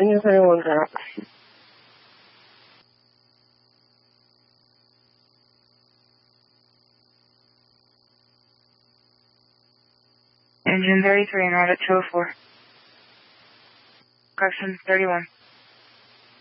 Engine 31 drop. Engine 33 en route 204. Correction 31.